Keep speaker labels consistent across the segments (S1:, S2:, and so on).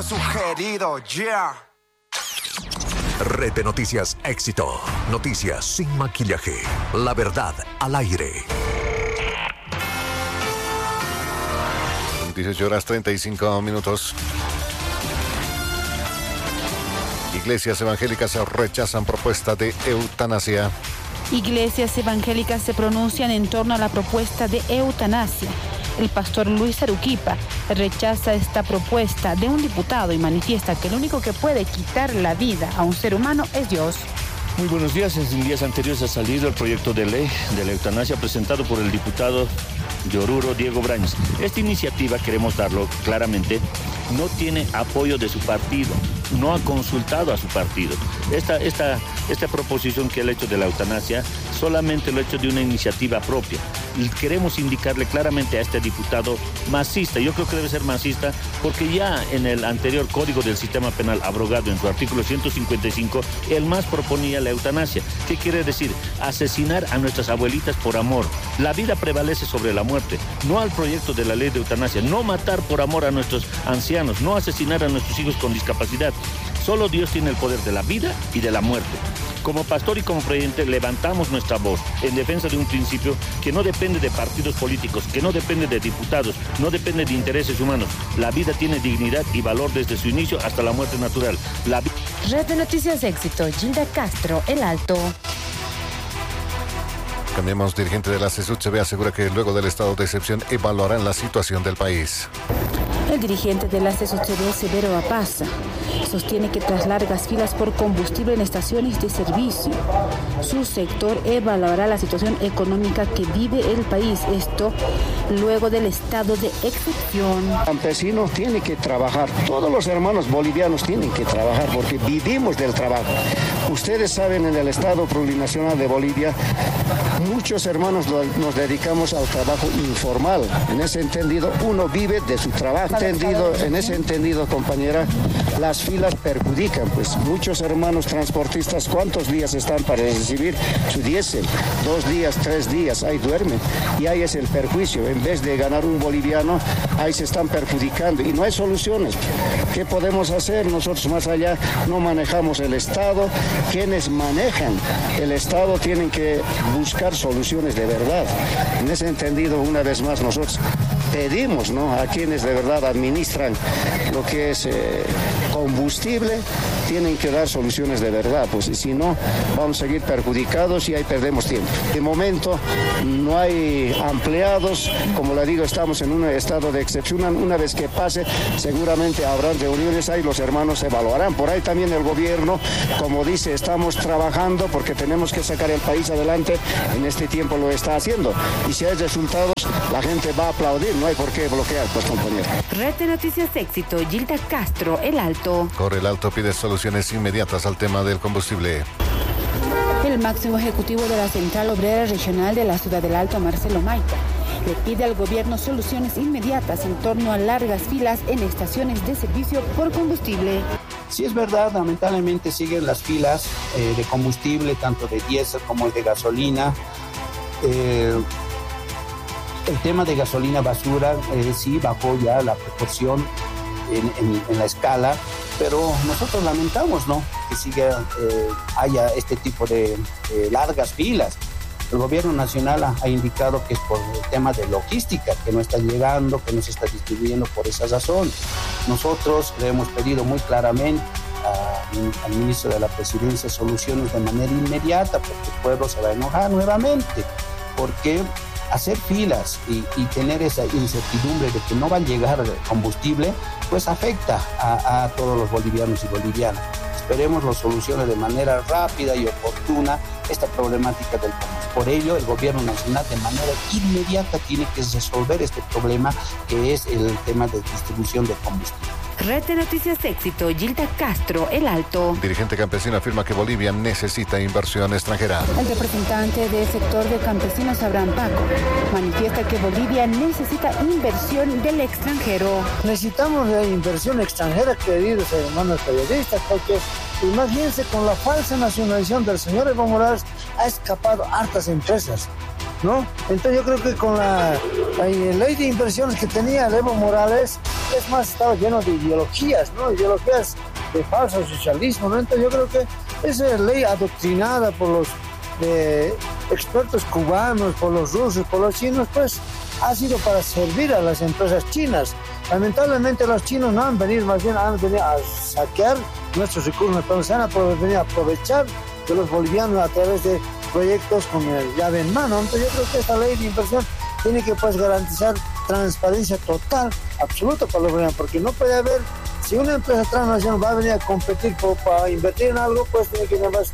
S1: fue sugerido, yeah.
S2: Red de Noticias Éxito. Noticias sin maquillaje. La verdad al aire.
S3: 18:35. Iglesias evangélicas rechazan propuesta de eutanasia.
S4: Iglesias evangélicas se pronuncian en torno a la propuesta de eutanasia. El pastor Luis Aruquipa rechaza esta propuesta de un diputado y manifiesta que el único que puede quitar la vida a un ser humano es Dios.
S5: Muy buenos días. En días anteriores ha salido el proyecto de ley de la eutanasia presentado por el diputado de Oruro, Diego Brañas. Esta iniciativa, queremos darlo claramente, no tiene apoyo de su partido, no ha consultado a su partido. Esta proposición que él ha hecho de la eutanasia solamente lo ha hecho de una iniciativa propia. Y queremos indicarle claramente a este diputado masista, yo creo que debe ser masista, porque ya en el anterior Código del Sistema Penal abrogado en su artículo 155, él más proponía la eutanasia. ¿Qué quiere decir? Asesinar a nuestras abuelitas por amor. La vida prevalece sobre la muerte, no al proyecto de la ley de eutanasia, no matar por amor a nuestros ancianos, no asesinar a nuestros hijos con discapacidad. Solo Dios tiene el poder de la vida y de la muerte. Como pastor y como creyente levantamos nuestra voz en defensa de un principio que no depende de partidos políticos, que no depende de diputados, no depende de intereses humanos. La vida tiene dignidad y valor desde su inicio hasta la muerte natural.
S6: Red de Noticias Éxito, Gilda Castro, El Alto.
S3: Cambiemos. Dirigente de la CSUTCB asegura que luego del estado de excepción evaluarán la situación del país.
S4: El dirigente de la CSUTCB, Severo Apaza, sostiene que tras largas filas por combustible en estaciones de servicio, su sector evaluará la situación económica que vive el país. Esto luego del estado de excepción.
S7: Campesinos tienen que trabajar, todos los hermanos bolivianos tienen que trabajar porque vivimos del trabajo. Ustedes saben, en el Estado Plurinacional de Bolivia, muchos hermanos nos dedicamos al trabajo informal. En ese entendido, uno vive de su trabajo. En ese entendido, compañera, las filas perjudican, pues muchos hermanos transportistas, ¿cuántos días están para recibir su diésel? 2 días, 3 días, ahí duermen. Y ahí es el perjuicio. En vez de ganar un boliviano, ahí se están perjudicando. Y no hay soluciones. ¿Qué podemos hacer? Nosotros más allá no manejamos el Estado. Quienes manejan el Estado tienen que buscar soluciones de verdad. En ese entendido, una vez más, nosotros pedimos, ¿no?, a quienes de verdad administran lo que es combustible, tienen que dar soluciones de verdad, pues si no, vamos a seguir perjudicados y ahí perdemos tiempo. De momento no hay empleados, como le digo, estamos en un estado de excepción. Una vez que pase, seguramente habrá reuniones, ahí los hermanos evaluarán. Por ahí también el gobierno, como dice, estamos trabajando porque tenemos que sacar el país adelante, en este tiempo lo está haciendo. Y si hay resultados, la gente va a aplaudir, no hay por qué bloquear, pues, compañero.
S6: Red de Noticias Éxito, Gilda Castro, El Alto.
S3: Corre el Alto pide soluciones inmediatas al tema del combustible.
S4: El máximo ejecutivo de la Central Obrera Regional de la Ciudad del Alto, Marcelo Maita, le pide al gobierno soluciones inmediatas en torno a largas filas en estaciones de servicio por combustible.
S8: Sí, es verdad, lamentablemente siguen las filas de combustible, tanto de diésel como de gasolina. El tema de gasolina basura sí bajó ya la proporción en la escala, pero nosotros lamentamos, ¿no?, que haya este tipo de largas filas. El gobierno nacional ha indicado que es por el tema de logística, que no está llegando, que no se está distribuyendo por esa razón. Nosotros le hemos pedido muy claramente al ministro de la Presidencia soluciones de manera inmediata, porque el pueblo se va a enojar nuevamente, porque hacer filas y tener esa incertidumbre de que no va a llegar combustible, pues afecta a todos los bolivianos y bolivianas. Esperemos las soluciones de manera rápida y oportuna esta problemática del combustible. Por ello, el gobierno nacional de manera inmediata tiene que resolver este problema, que es el tema de distribución de combustible.
S6: Red de Noticias Éxito, Gilda Castro, El Alto.
S3: Dirigente campesino afirma que Bolivia necesita inversión extranjera.
S4: El representante del sector de campesinos, Abraham Paco, manifiesta que Bolivia necesita inversión del extranjero.
S9: Necesitamos la inversión extranjera, queridos hermanos periodistas, porque más bien con la falsa nacionalización del señor Evo Morales ha escapado hartas empresas, ¿no? Entonces yo creo que con la ley de inversiones que tenía el Evo Morales, es más, estaba lleno de ideologías, ¿no? Ideologías de falso socialismo, ¿no? Entonces yo creo que esa ley adoctrinada por los expertos cubanos, por los rusos, por los chinos, pues ha sido para servir a las empresas chinas. Lamentablemente los chinos no han venido, más bien han venido a saquear nuestros recursos naturales, han venido a aprovechar de los bolivianos a través de proyectos con llave en mano. Entonces yo creo que esta ley de inversión tiene que pues garantizar transparencia total, absoluta para los bolivianos, porque no puede haber, si una empresa transnacional va a venir a competir para invertir en algo, pues tiene que además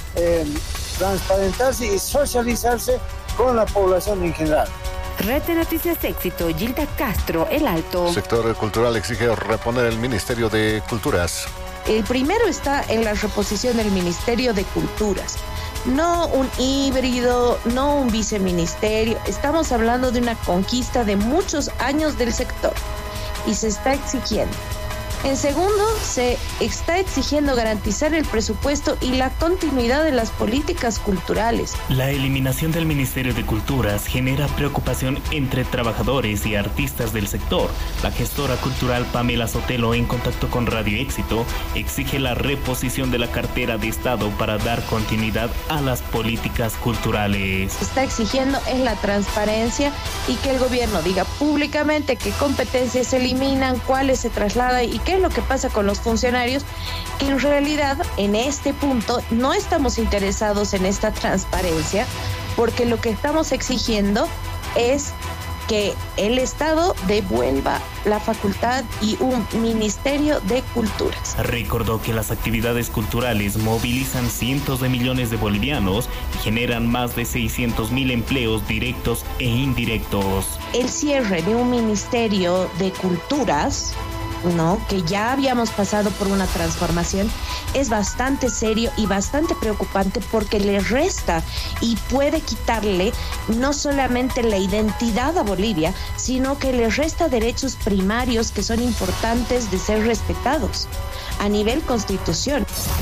S9: transparentarse y socializarse con la población en general.
S6: Red de Noticias Éxito, Gilda Castro, El Alto.
S3: Sector cultural exige reponer el Ministerio de Culturas.
S10: El primero está en la reposición del Ministerio de Culturas. No un híbrido, no un viceministerio. Estamos hablando de una conquista de muchos años del sector y se está exigiendo. En segundo, se está exigiendo garantizar el presupuesto y la continuidad de las políticas culturales.
S11: La eliminación del Ministerio de Culturas genera preocupación entre trabajadores y artistas del sector. La gestora cultural Pamela Sotelo, en contacto con Radio Éxito, exige la reposición de la cartera de Estado para dar continuidad a las políticas culturales.
S10: Se está exigiendo es la transparencia y que el gobierno diga públicamente qué competencias se eliminan, cuáles se trasladan y qué es lo que pasa con los funcionarios, que en realidad en este punto no estamos interesados en esta transparencia, porque lo que estamos exigiendo es que el Estado devuelva la facultad y un Ministerio de Culturas.
S11: Recordó que las actividades culturales movilizan cientos de millones de bolivianos y generan más de 600.000 empleos directos e indirectos.
S10: El cierre de un Ministerio de Culturas, ¿no?, que ya habíamos pasado por una transformación, es bastante serio y bastante preocupante porque le resta y puede quitarle no solamente la identidad a Bolivia, sino que le resta derechos primarios que son importantes de ser respetados a nivel constitución.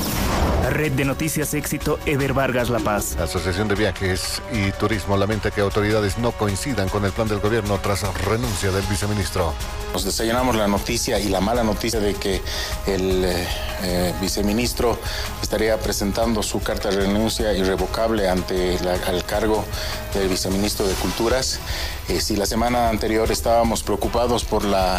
S11: Red de Noticias Éxito, Ever Vargas, La Paz.
S3: La Asociación de Viajes y Turismo lamenta que autoridades no coincidan con el plan del gobierno tras renuncia del viceministro.
S12: Nos desayunamos la noticia y la mala noticia de que el viceministro estaría presentando su carta de renuncia irrevocable al cargo del viceministro de Culturas. Si la semana anterior estábamos preocupados por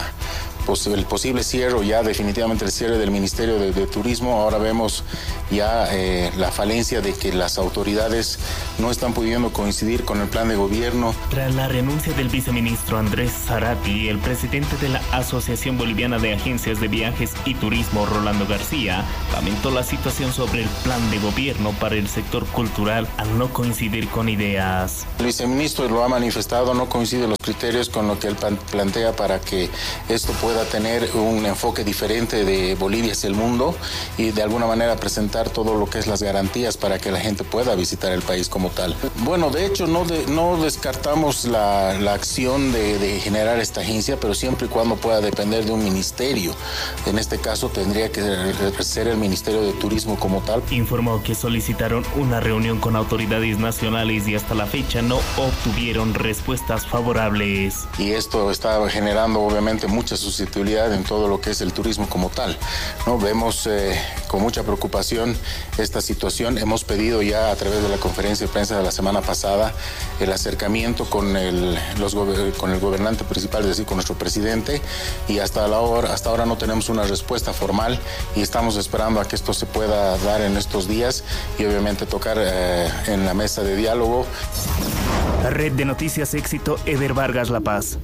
S12: el posible cierre, o ya definitivamente el cierre del Ministerio de Turismo, ahora vemos ya la falencia de que las autoridades no están pudiendo coincidir con el plan de gobierno.
S11: Tras la renuncia del viceministro Andrés Zarate, el presidente de la Asociación Boliviana de Agencias de Viajes y Turismo, Rolando García, lamentó la situación sobre el plan de gobierno para el sector cultural al no coincidir con ideas.
S12: El viceministro lo ha manifestado, no coinciden los criterios con lo que él plantea para que esto pueda tener un enfoque diferente de Bolivia hacia el mundo y de alguna manera presentar todo lo que es las garantías para que la gente pueda visitar el país como tal. Bueno, de hecho no descartamos la acción de generar esta agencia, pero siempre y cuando pueda depender de un ministerio. En este caso tendría que ser el Ministerio de Turismo como tal.
S11: Informó que solicitaron una reunión con autoridades nacionales y hasta la fecha no obtuvieron respuestas favorables.
S12: Y esto está generando obviamente mucha susceptibilidad en todo lo que es el turismo como tal, ¿no? Vemos con mucha preocupación esta situación. Hemos pedido ya a través de la conferencia de prensa de la semana pasada el acercamiento con el gobernante principal, es decir, con nuestro presidente, y hasta ahora no tenemos una respuesta formal y estamos esperando a que esto se pueda dar en estos días y obviamente tocar en la mesa de diálogo.
S11: Red de Noticias Éxito, Ever Vargas, La Paz.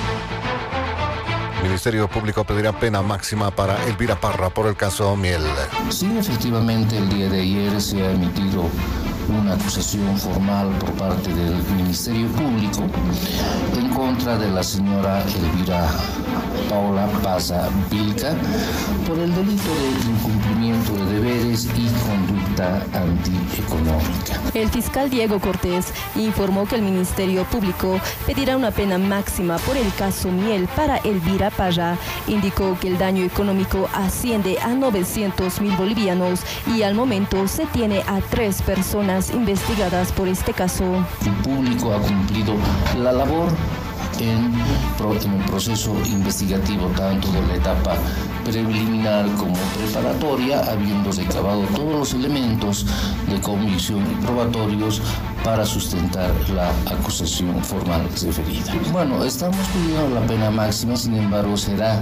S3: El Ministerio Público pedirá pena máxima para Elvira Parra por el caso Miel.
S13: Sí, efectivamente, el día de ayer se ha emitido una acusación formal por parte del Ministerio Público en contra de la señora Elvira Paula Paza Vilca por el delito de incumplimiento de deberes y conducta antieconómica.
S14: El fiscal Diego Cortés informó que el Ministerio Público pedirá una pena máxima por el caso Miel para Elvira Parra. Indicó que el daño económico asciende a 900.000 bolivianos y al momento se tiene a 3 personas investigadas por este caso.
S13: El público ha cumplido la labor en el proceso investigativo, tanto de la etapa preliminar como preparatoria, habiendo recabado todos los elementos de convicción y probatorios para sustentar la acusación formal referida. Bueno, estamos pidiendo la pena máxima, sin embargo será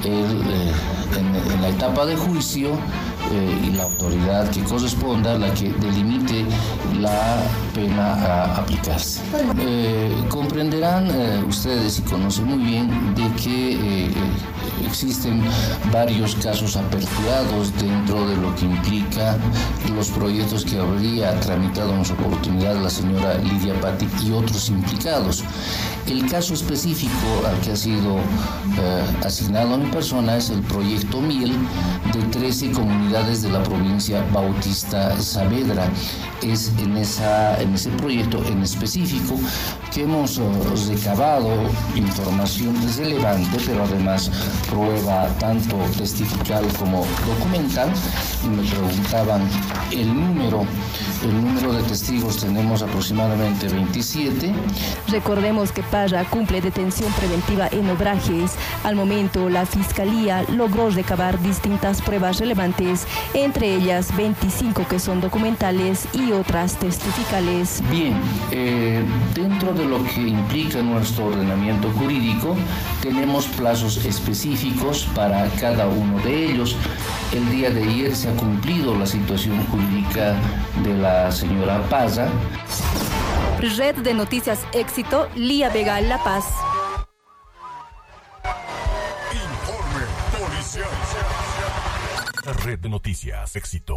S13: en la etapa de juicio y la autoridad que corresponda la que delimite la pena a aplicarse. Comprenderán ustedes y conocen muy bien de que existen varios casos aperturados dentro de lo que implica los proyectos que habría tramitado en su oportunidad la señora Lidia Patti y otros implicados. El caso específico al que ha sido asignado a mi persona es el proyecto Miel de 13 comunidades de la provincia Bautista Saavedra. Es en ese proyecto en específico que hemos recabado información relevante, pero además prueba tanto testifical como documental. Y me preguntaban el número de testigos, tenemos aproximadamente 27.
S14: Recordemos que Parra cumple detención preventiva en Obrajes. Al momento, la Fiscalía logró recabar distintas pruebas relevantes, entre ellas 25 que son documentales y otras testificales.
S13: Bien, dentro de lo que implica nuestro ordenamiento jurídico, tenemos plazos específicos para cada uno de ellos. El día de ayer se ha cumplido la situación jurídica de la señora Parra.
S14: Red de Noticias Éxito, Lía Vega, La Paz.
S2: Informe policial. Red de Noticias Éxito.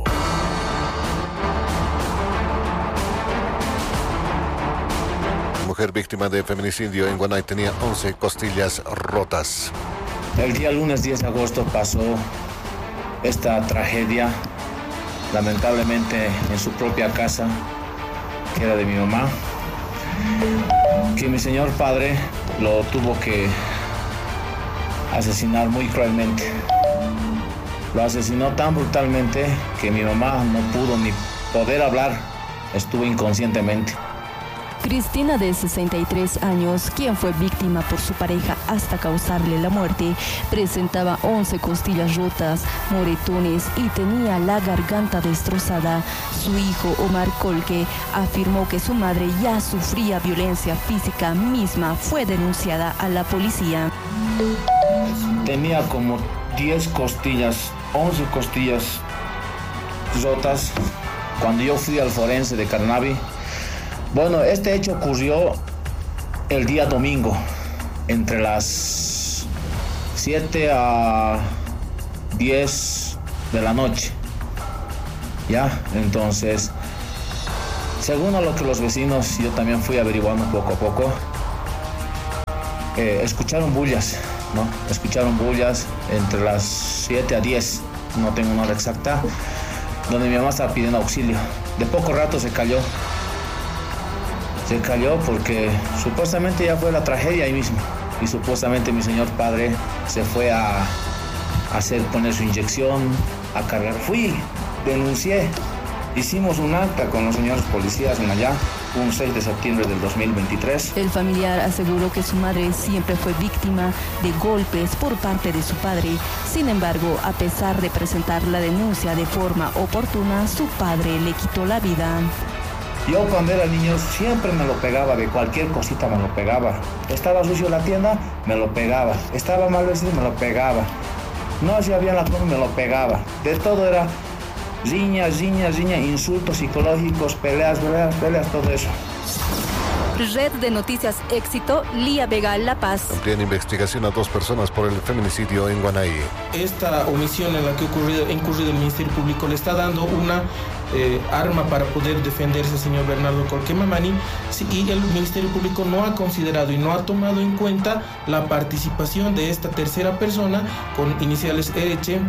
S3: Mujer víctima de feminicidio en Guanay tenía 11 costillas rotas.
S15: El día lunes 10 de agosto pasó esta tragedia, lamentablemente en su propia casa, que era de mi mamá, que mi señor padre lo tuvo que asesinar muy cruelmente. Lo asesinó tan brutalmente que mi mamá no pudo ni poder hablar, estuvo inconscientemente.
S14: Cristina, de 63 años, quien fue víctima por su pareja hasta causarle la muerte, presentaba 11 costillas rotas, moretones y tenía la garganta destrozada. Su hijo, Omar Colque, afirmó que su madre ya sufría violencia física misma. Fue denunciada a la policía.
S15: Tenía como 10 costillas, 11 costillas rotas. Cuando yo fui al forense de Carnavi, bueno, este hecho ocurrió el día domingo, entre las 7 a 10 de la noche. ¿Ya? Entonces, según a lo que los vecinos, yo también fui averiguando poco a poco, escucharon bullas, ¿no? Escucharon bullas entre las 7 a 10, no tengo una hora exacta, donde mi mamá estaba pidiendo auxilio. De poco rato se cayó. Se cayó porque supuestamente ya fue la tragedia ahí mismo. Y supuestamente mi señor padre se fue a poner su inyección, a cargar. Fui, denuncié, hicimos un acta con los señores policías en allá, un 6 de septiembre del 2023.
S14: El familiar aseguró que su madre siempre fue víctima de golpes por parte de su padre. Sin embargo, a pesar de presentar la denuncia de forma oportuna, su padre le quitó la vida.
S15: Yo cuando era niño siempre me lo pegaba, de cualquier cosita me lo pegaba. Estaba sucio la tienda, me lo pegaba. Estaba mal vestido, me lo pegaba. No hacía bien la cama, me lo pegaba. De todo era riña, insultos psicológicos, peleas, todo eso.
S14: Red de Noticias Éxito, Lía Vega, La Paz.
S3: Amplían investigación a 2 personas por el feminicidio en Guanay.
S16: Esta omisión en la que ha incurrido el Ministerio Público le está dando una arma para poder defenderse al señor Bernardo Colque Mamani, y el Ministerio Público no ha considerado y no ha tomado en cuenta la participación de esta tercera persona con iniciales Ereche,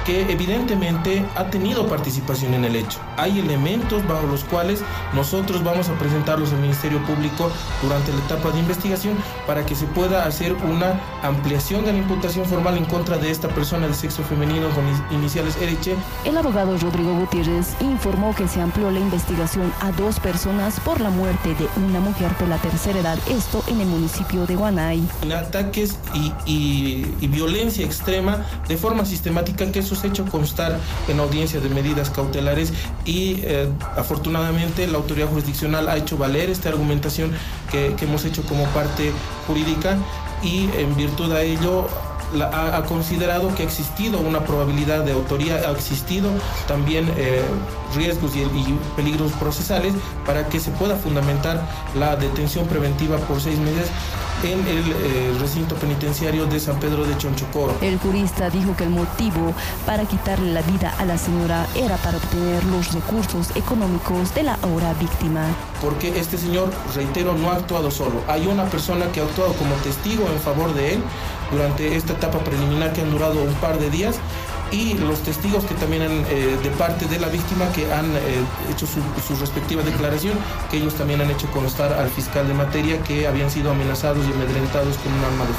S16: que evidentemente ha tenido participación en el hecho. Hay elementos bajo los cuales nosotros vamos a presentarlos al Ministerio Público durante la etapa de investigación para que se pueda hacer una ampliación de la imputación formal en contra de esta persona de sexo femenino con iniciales Ereche.
S14: El abogado Rodrigo Gutiérrez informó que se amplió la investigación a 2 personas por la muerte de una mujer de la tercera edad, esto en el municipio de Guanay.
S16: Ataques y violencia extrema de forma sistemática, que eso se ha hecho constar en audiencia de medidas cautelares y afortunadamente la autoridad jurisdiccional ha hecho valer esta argumentación que hemos hecho como parte jurídica y en virtud de ello ha considerado que ha existido una probabilidad de autoría, ha existido también riesgos y peligros procesales para que se pueda fundamentar la detención preventiva por 6 meses en el recinto penitenciario de San Pedro de Chonchocoro.
S14: El jurista dijo que el motivo para quitarle la vida a la señora era para obtener los recursos económicos de la ahora víctima.
S16: Porque este señor, reitero, no ha actuado solo. Hay una persona que ha actuado como testigo en favor de él durante esta etapa preliminar que han durado un par de días, y los testigos que también han, de parte de la víctima, que han hecho su respectiva declaración, que ellos también han hecho constar al fiscal de materia que habían sido amenazados y amedrentados con un arma de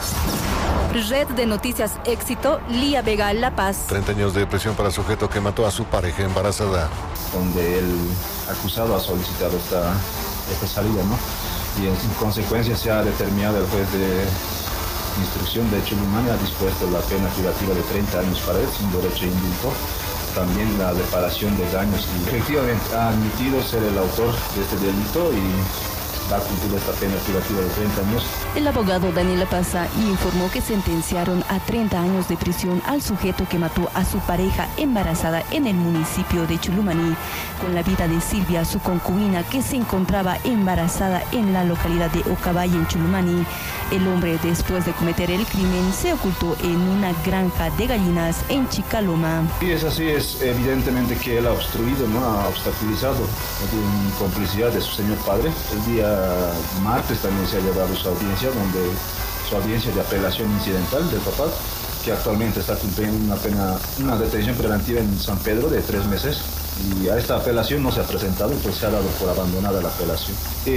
S16: fuego.
S14: Red de Noticias Éxito, Lía Vega, La Paz.
S3: 30 años de prisión para sujeto que mató a su pareja embarazada.
S17: Donde el acusado ha solicitado esta salida, ¿no? Y en consecuencia se ha determinado, el juez de instrucción de Chulumani ha dispuesto la pena privativa de 30 años para él, sin derecho a indulto. También la reparación de daños. Y efectivamente ha admitido ser el autor de este delito y va a cumplir esta pena privativa de 30 años.
S14: El abogado Daniel Paza informó que sentenciaron a 30 años de prisión al sujeto que mató a su pareja embarazada en el municipio de Chulumaní, con la vida de Silvia, su concubina, que se encontraba embarazada en la localidad de Ocabay, en Chulumaní. El hombre, después de cometer el crimen, se ocultó en una granja de gallinas en Chicaloma.
S17: Y es así, es evidentemente que él ha obstruido, ¿no? Ha obstaculizado en complicidad de su señor padre. El día martes también se ha llevado su audiencia, donde su audiencia de apelación incidental del papá, que actualmente está cumpliendo una detención preventiva en San Pedro de 3 meses. Y a esta apelación no se ha presentado, pues se ha dado por abandonada la apelación.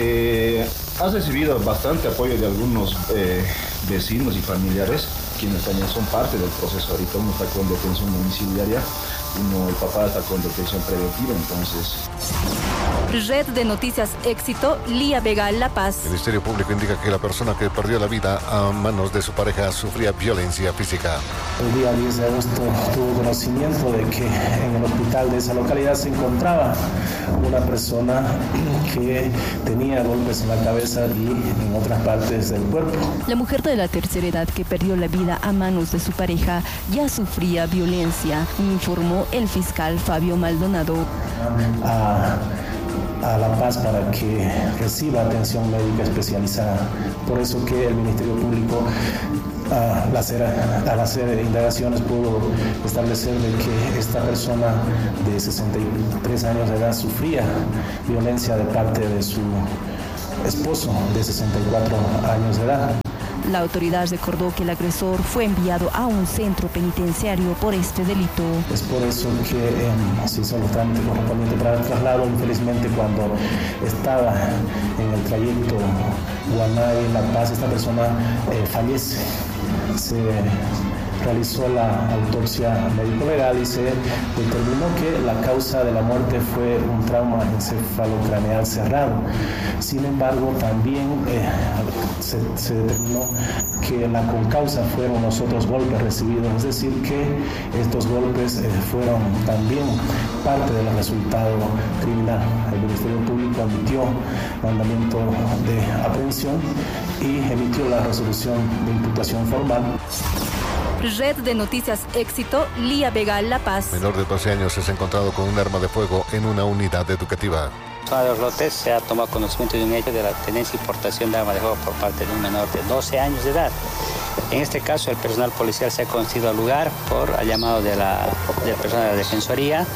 S17: Ha recibido bastante apoyo de algunos vecinos y familiares, quienes también son parte del proceso. Ahorita uno está con detención domiciliaria, el papá está con detención preventiva, entonces...
S14: Red de Noticias Éxito, Lía Vega, La Paz.
S3: El Ministerio Público indica que la persona que perdió la vida a manos de su pareja sufría violencia física.
S18: El día 10 de agosto tuvo conocimiento de que en el hospital de esa localidad se encontraba una persona que tenía golpes en la cabeza y en otras partes del cuerpo.
S14: La mujer de la tercera edad que perdió la vida a manos de su pareja ya sufría violencia, informó el fiscal Fabio Maldonado.
S18: A La Paz para que reciba atención médica especializada. Por eso que el Ministerio Público al hacer indagaciones pudo establecer de que esta persona de 63 años de edad sufría violencia de parte de su esposo de 64 años de edad.
S14: La autoridad recordó que el agresor fue enviado a un centro penitenciario por este delito.
S18: Es por eso que se hizo los trámites correspondientes para el traslado. Infelizmente, cuando estaba en el trayecto Guanay-La Paz, esta persona fallece. Se realizó la autopsia médico-legal y se determinó que la causa de la muerte fue un trauma encefalocraneal cerrado. Sin embargo, también se determinó que la concausa fueron los otros golpes recibidos, es decir, que estos golpes fueron también parte del resultado criminal. El Ministerio Público emitió mandamiento de aprehensión y emitió la resolución de imputación formal.
S14: Red de Noticias Éxito, Lía Vega, La Paz.
S3: Menor de 12 años es encontrado con un arma de fuego en una unidad educativa.
S19: De los lotes se ha tomado conocimiento de un hecho de la tenencia y portación de arma de fuego por parte de un menor de 12 años de edad. En este caso, el personal policial se ha conducido al lugar por el llamado del personal de la Defensoría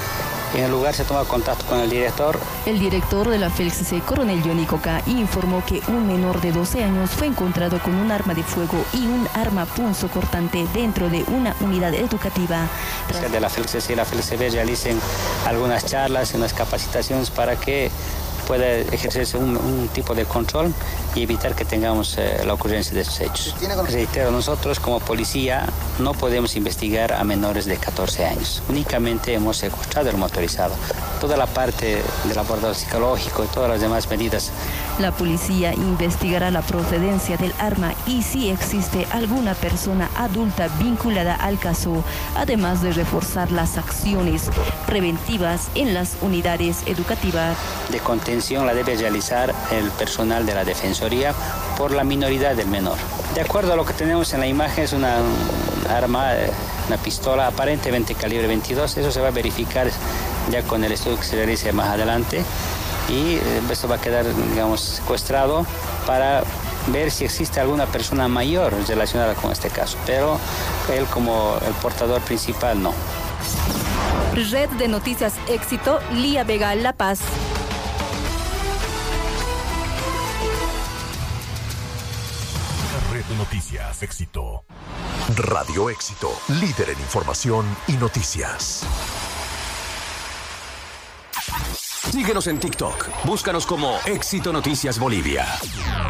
S19: En el lugar se toma contacto con el director.
S14: El director de la FELCC, coronel Johnny Coca, informó que un menor de 12 años fue encontrado con un arma de fuego y un arma punzocortante dentro de una unidad educativa.
S19: De la FELCC y la FELCB realicen algunas charlas, unas capacitaciones para que pueda ejercerse un tipo de control y evitar que tengamos la ocurrencia de estos hechos. Reitero, nosotros como policía no podemos investigar a menores de 14 años. Únicamente hemos secuestrado el motorizado. Toda la parte del abordaje psicológico y todas las demás medidas.
S14: La policía investigará la procedencia del arma y si existe alguna persona adulta vinculada al caso, además de reforzar las acciones preventivas en las unidades educativas.
S19: De contención la debe realizar el personal de la Defensoría por la minoridad del menor. De acuerdo a lo que tenemos en la imagen, es una arma, una pistola aparentemente calibre 22. Eso se va a verificar ya con el estudio que se realice más adelante y esto va a quedar, digamos, secuestrado para ver si existe alguna persona mayor relacionada con este caso, pero él como el portador principal no.
S14: Red de Noticias Éxito, Lía Vega, La Paz.
S2: Red de Noticias Éxito. Radio Éxito, líder en información y noticias.
S20: Síguenos en TikTok. Búscanos como Éxito Noticias Bolivia.